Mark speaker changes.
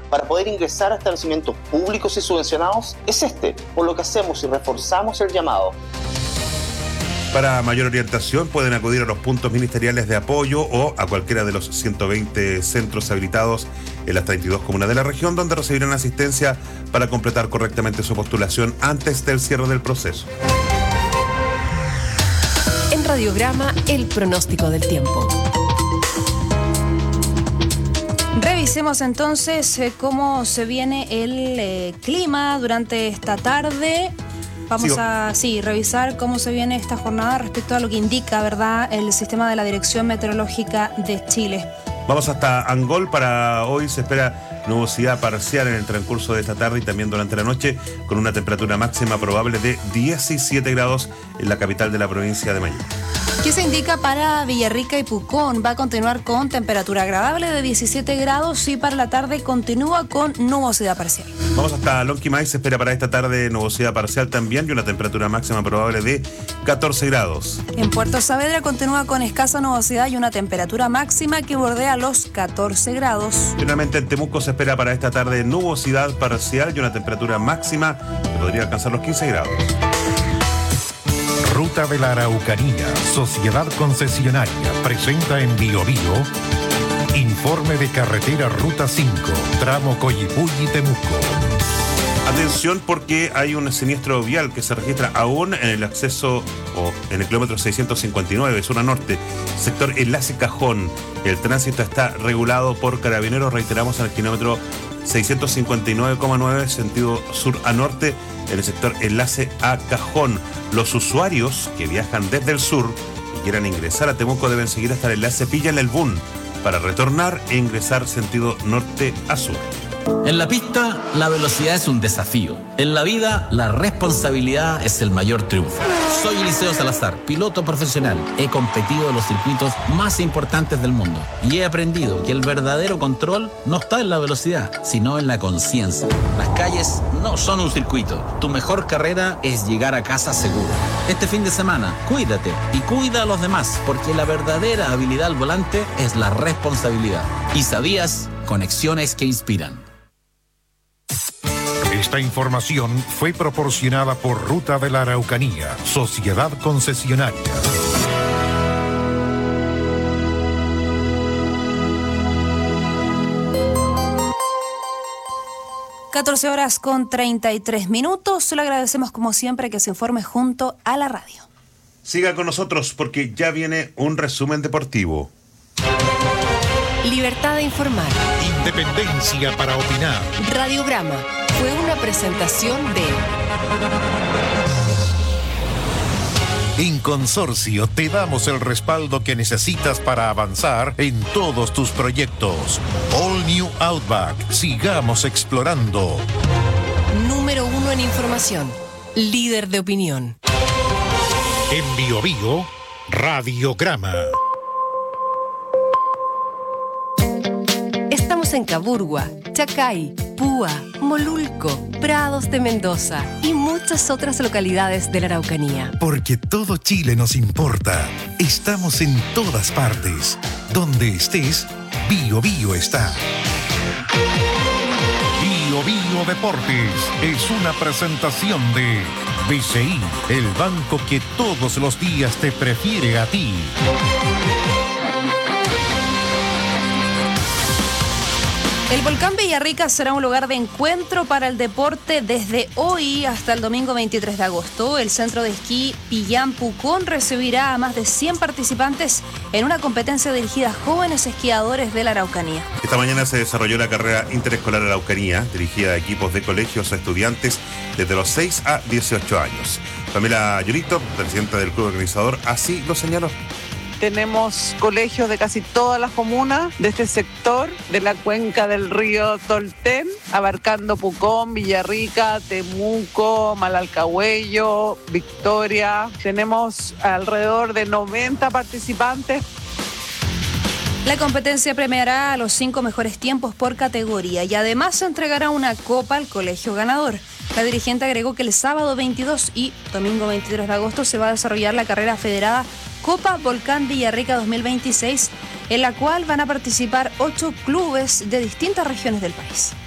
Speaker 1: para poder ingresar a establecimientos públicos y subvencionados es este, por lo que hacemos y reforzamos el llamado.
Speaker 2: Para mayor orientación pueden acudir a los puntos ministeriales de apoyo o a cualquiera de los 120 centros habilitados en las 32 comunas de la región, donde recibirán asistencia para completar correctamente su postulación antes del cierre del proceso.
Speaker 3: En Radiograma, el pronóstico del tiempo.
Speaker 4: Revisemos entonces cómo se viene el clima durante esta tarde. Vamos a revisar cómo se viene esta jornada respecto a lo que indica, ¿verdad?, el sistema de la Dirección Meteorológica de Chile.
Speaker 2: Vamos hasta Angol. Para hoy se espera nubosidad parcial en el transcurso de esta tarde y también durante la noche, con una temperatura máxima probable de 17 grados en la capital de la provincia de Mayo.
Speaker 4: ¿Qué se indica para Villarrica y Pucón? Va a continuar con temperatura agradable de 17 grados y para la tarde continúa con nubosidad parcial.
Speaker 2: Vamos hasta Lonquimay. Se espera para esta tarde nubosidad parcial también y una temperatura máxima probable de 14 grados.
Speaker 4: En Puerto Saavedra continúa con escasa nubosidad y una temperatura máxima que bordea los 14 grados.
Speaker 2: Finalmente en Temuco se espera para esta tarde nubosidad parcial y una temperatura máxima que podría alcanzar los 15 grados.
Speaker 5: Ruta de la Araucanía, Sociedad Concesionaria, presenta en Bio Bio informe de carretera Ruta 5, tramo Coyipulli-Temuco.
Speaker 2: Atención, porque hay un siniestro vial que se registra aún en el acceso o en el kilómetro 659, zona norte, sector Enlace Cajón. El tránsito está regulado por Carabineros, reiteramos, en el kilómetro 659,9, sentido sur a norte, en el sector Enlace a Cajón. Los usuarios que viajan desde el sur y quieran ingresar a Temuco deben seguir hasta el enlace Pillan el Bun para retornar e ingresar sentido norte a sur.
Speaker 6: En la pista, la velocidad es un desafío. En la vida, la responsabilidad es el mayor triunfo. Soy Eliseo Salazar, piloto profesional. He competido en los circuitos más importantes del mundo y he aprendido que el verdadero control no está en la velocidad, sino en la conciencia. Las calles no son un circuito. Tu mejor carrera es llegar a casa seguro. Este fin de semana, cuídate y cuida a los demás, porque la verdadera habilidad al volante es la responsabilidad. ¿Y sabías? Conexiones que inspiran.
Speaker 5: Esta información fue proporcionada por Ruta de la Araucanía, Sociedad Concesionaria.
Speaker 4: (14:33). Le agradecemos como siempre que se informe junto a la radio.
Speaker 2: Siga con nosotros porque ya viene un resumen deportivo.
Speaker 3: Libertad de informar.
Speaker 5: Independencia para opinar.
Speaker 3: Radiograma fue una presentación de...
Speaker 5: En Consorcio te damos el respaldo que necesitas para avanzar en todos tus proyectos. All New Outback. Sigamos explorando.
Speaker 3: Número 1 en información. Líder de opinión.
Speaker 5: En Bio Bio, Radiograma.
Speaker 3: Estamos en Caburgua, Chacay, Púa, Molulco, Prados de Mendoza y muchas otras localidades de la Araucanía.
Speaker 5: Porque todo Chile nos importa. Estamos en todas partes. Donde estés, Bio Bio está. Bio Bio Deportes es una presentación de BCI, el banco que todos los días te prefiere a ti.
Speaker 4: El volcán Villarrica será un lugar de encuentro para el deporte desde hoy hasta el domingo 23 de agosto. El centro de esquí Pillán Pucón recibirá a más de 100 participantes en una competencia dirigida a jóvenes esquiadores de la Araucanía.
Speaker 2: Esta mañana se desarrolló la carrera interescolar Araucanía, dirigida a equipos de colegios a estudiantes desde los 6 a 18 años. Pamela Yurito, presidenta del club organizador, así lo señaló.
Speaker 7: Tenemos colegios de casi todas las comunas de este sector, de la cuenca del río Tolten, abarcando Pucón, Villarrica, Temuco, Malalcahuello, Victoria. Tenemos alrededor de 90 participantes.
Speaker 4: La competencia premiará a los 5 mejores tiempos por categoría y además se entregará una copa al colegio ganador. La dirigente agregó que el sábado 22 y domingo 23 de agosto se va a desarrollar la carrera federada Copa Volcán Villarrica 2026, en la cual van a participar 8 clubes de distintas regiones del país.